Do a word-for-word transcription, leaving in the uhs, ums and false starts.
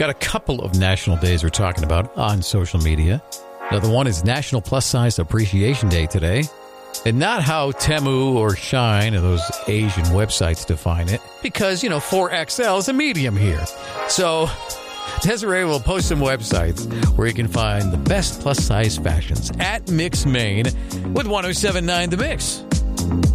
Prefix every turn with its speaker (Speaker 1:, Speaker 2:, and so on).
Speaker 1: Got a couple of national days we're talking about on social media. Another one is National Plus Size Appreciation Day today. And not how Temu or Shine or those Asian websites define it. Because, you know, four X L is a medium here. So Desiree will post some websites where you can find the best plus size fashions at Mix Maine with one oh seven point nine The Mix.